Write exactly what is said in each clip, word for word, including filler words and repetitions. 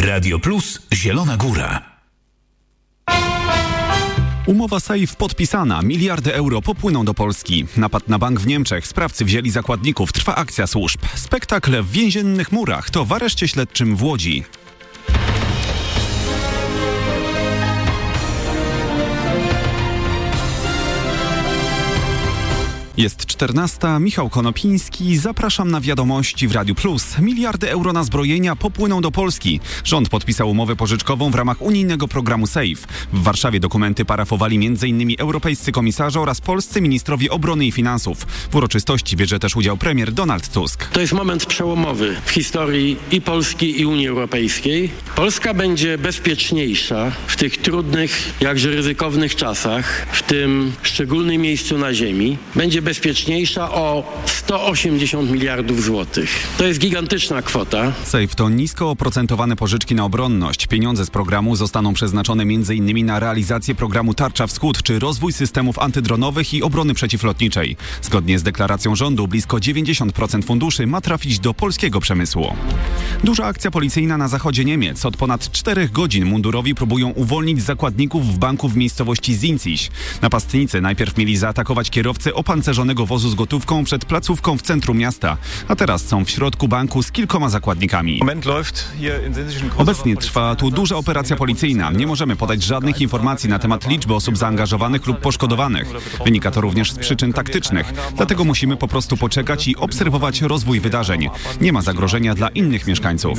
Radio Plus Zielona Góra. Umowa Safe podpisana. Miliardy euro popłyną do Polski. Napad na bank w Niemczech. Sprawcy wzięli zakładników. Trwa akcja służb. Spektakl w więziennych murach. To w areszcie śledczym w Łodzi. Jest czternasta. Michał Konopiński. Zapraszam na wiadomości w Radiu Plus. Miliardy euro na zbrojenia popłyną do Polski. Rząd podpisał umowę pożyczkową w ramach unijnego programu Safe. W Warszawie dokumenty parafowali m in europejscy komisarze oraz polscy ministrowie obrony i finansów. W uroczystości bierze też udział premier Donald Tusk. To jest moment przełomowy w historii i Polski, i Unii Europejskiej. Polska będzie bezpieczniejsza w tych trudnych, jakże ryzykownych czasach, w tym szczególnym miejscu na ziemi. Będzie bezpieczniejsza o sto osiemdziesiąt miliardów złotych. To jest gigantyczna kwota. Safe to nisko oprocentowane pożyczki na obronność. Pieniądze z programu zostaną przeznaczone m in na realizację programu Tarcza Wschód czy rozwój systemów antydronowych i obrony przeciwlotniczej. Zgodnie z deklaracją rządu blisko dziewięćdziesiąt procent funduszy ma trafić do polskiego przemysłu. Duża akcja policyjna na zachodzie Niemiec. Od ponad czterech godzin mundurowi próbują uwolnić zakładników w banku w miejscowości Zinzig. Napastnicy najpierw mieli zaatakować kierowcę opancerzonego wozu z gotówką przed placówką w centrum miasta, a teraz są w środku banku z kilkoma zakładnikami. Obecnie trwa tu duża operacja policyjna. Nie możemy podać żadnych informacji na temat liczby osób zaangażowanych lub poszkodowanych. Wynika to również z przyczyn taktycznych. Dlatego musimy po prostu poczekać i obserwować rozwój wydarzeń. Nie ma zagrożenia dla innych mieszkańców.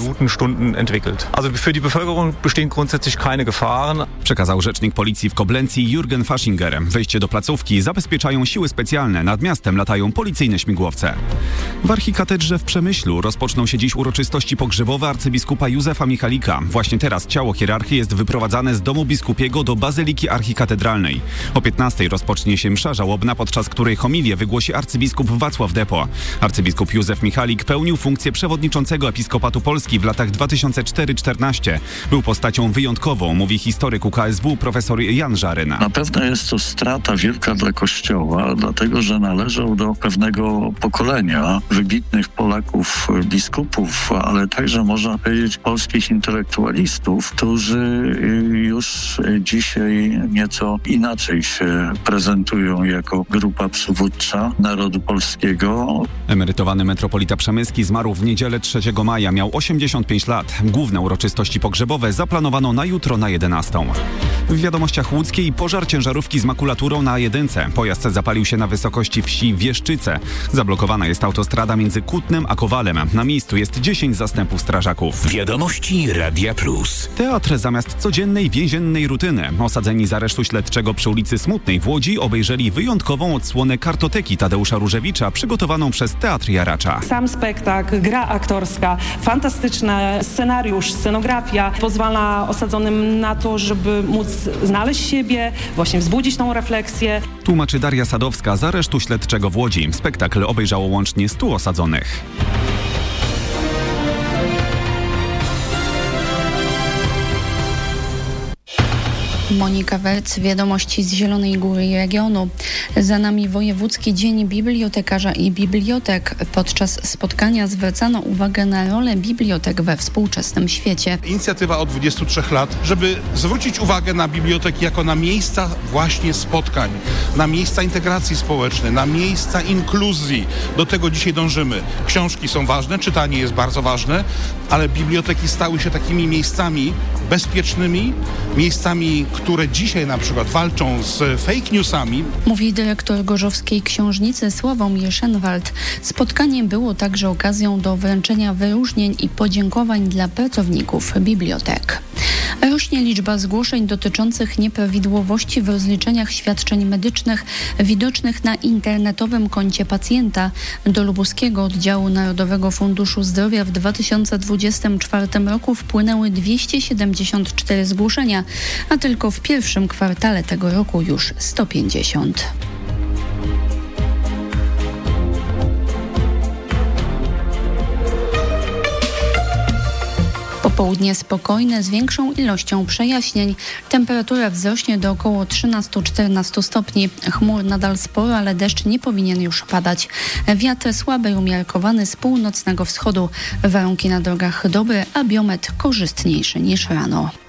Przekazał rzecznik policji w Koblencji Jürgen Faschinger. Wejście do placówki zabezpieczają siły specjalne. Nad miastem latają policyjne śmigłowce. W archikatedrze w Przemyślu rozpoczną się dziś uroczystości pogrzebowe arcybiskupa Józefa Michalika. Właśnie teraz ciało hierarchy jest wyprowadzane z domu biskupiego do Bazyliki Archikatedralnej. O piętnastej rozpocznie się msza żałobna, podczas której homilię wygłosi arcybiskup Wacław Depo. Arcybiskup Józef Michalik pełnił funkcję przewodniczącego Episkopatu Polski w latach dwa tysiące czwarty do dwa tysiące czternastego. Był postacią wyjątkową, mówi historyk U K S W profesor Jan Żaryn. Na pewno jest to strata wielka dla Kościoła, dlatego że należał do pewnego pokolenia wybitnych Polaków, biskupów, ale także można powiedzieć polskich intelektualistów, którzy już dzisiaj nieco inaczej się prezentują jako grupa przywódcza narodu polskiego. Emerytowany metropolita przemyski zmarł w niedzielę trzeciego maja. Miał osiemdziesiąt pięć lat. Główne uroczystości pogrzebowe zaplanowano na jutro na jedenastą. W wiadomościach łódzkiej pożar ciężarówki z makulaturą na A jeden. Pojazd zapalił się na wysokości wsi Wieszczyce. Zablokowana jest autostrada między Kutnem a Kowalem. Na miejscu jest dziesięć zastępów strażaków. Wiadomości Radia Plus. Teatr zamiast codziennej więziennej rutyny. Osadzeni z aresztu śledczego przy ulicy Smutnej w Łodzi obejrzeli wyjątkową odsłonę kartoteki Tadeusza Różewicza przygotowaną przez Teatr Jaracza. Sam spektakl, gra aktorska, fantastyczny scenariusz, scenografia pozwala osadzonym na to, żeby móc znaleźć siebie, właśnie wzbudzić tą refleksję. Tłumaczy Daria Sadowska z aresztu śledczego w Łodzi. Spektakl obejrzało łącznie stu osadzonych. Monika Werc, wiadomości z Zielonej Góry i regionu. Za nami Wojewódzki Dzień Bibliotekarza i Bibliotek. Podczas spotkania zwracano uwagę na rolę bibliotek we współczesnym świecie. Inicjatywa od dwudziestu trzech lat, żeby zwrócić uwagę na biblioteki jako na miejsca właśnie spotkań, na miejsca integracji społecznej, na miejsca inkluzji. Do tego dzisiaj dążymy. Książki są ważne, czytanie jest bardzo ważne, ale biblioteki stały się takimi miejscami bezpiecznymi, miejscami, które dzisiaj na przykład walczą z fake newsami. Mówi dyrektor Gorzowskiej Książnicy Sławomir Szenwald. Spotkanie było także okazją do wręczenia wyróżnień i podziękowań dla pracowników bibliotek. Rośnie liczba zgłoszeń dotyczących nieprawidłowości w rozliczeniach świadczeń medycznych widocznych na internetowym koncie pacjenta. Do lubuskiego oddziału Narodowego Funduszu Zdrowia w dwa tysiące dwudziestym czwartym roku wpłynęły dwieście siedemdziesiąt cztery zgłoszenia, a tylko w pierwszym kwartale tego roku już sto pięćdziesiąt. Po Południe spokojne z większą ilością przejaśnień. Temperatura wzrośnie do około trzynaście do czternastu stopni. Chmur nadal sporo, ale deszcz nie powinien już padać. Wiatr słaby i umiarkowany z północnego wschodu. Warunki na drogach dobre, a biometr korzystniejszy niż rano.